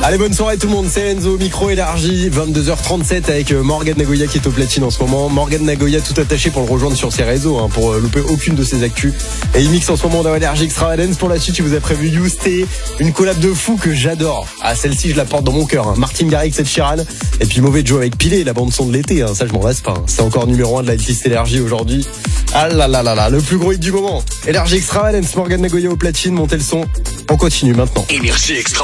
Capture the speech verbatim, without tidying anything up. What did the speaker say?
Allez, bonne soirée tout le monde, c'est Enzo, micro élargi, vingt-deux heures trente-sept avec Morgan Nagoya qui est au platine en ce moment. Morgan Nagoya tout attaché pour le rejoindre sur ses réseaux, hein, pour louper aucune de ses actus. Et il mixe en ce moment dans Énergie Extravagance. Pour la suite, il vous a prévu You Stay, une collab de fou que j'adore. Ah, celle-ci, je la porte dans mon cœur. Hein. Martin Garrix et Sheeran. Et puis Mauvais Joe avec Pilé, la bande son de l'été. Hein. Ça, je m'en lasse pas. Hein. C'est encore numéro un de la liste Énergie aujourd'hui. Ah là là là là, le plus gros hit du moment. Énergie Extravagance, Morgan Nagoya au platine, montez le son. On continue maintenant. Énergie Extra.